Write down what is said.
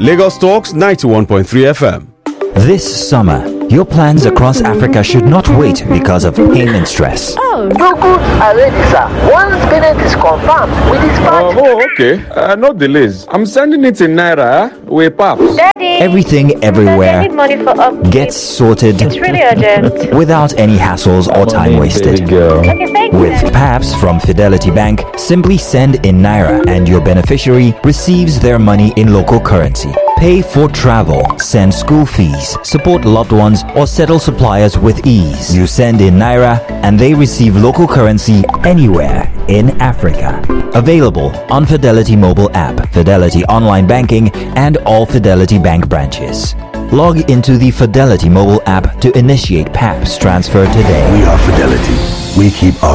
Lagos Talks 91.3 FM. This summer, your plans across Africa should not wait because of payment stress. Your goods are ready, sir. Once payment is confirmed, we dispatch. Okay. No delays. I'm sending it in Naira with PAPS. Daddy, Everything, everywhere, I need money for upkeep. gets sorted It's really urgent. without any hassles or time wasted. Okay, thank you. With PAPS from Fidelity Bank, simply send in Naira and your beneficiary receives their money in local currency. Pay for travel, send school fees, support loved ones, or settle suppliers with ease. You send in Naira and they receive local currency anywhere in Africa. Available on Fidelity mobile app, Fidelity online banking, and all Fidelity Bank branches. Log into the Fidelity mobile app to initiate PAPS transfer today. We are Fidelity. We keep our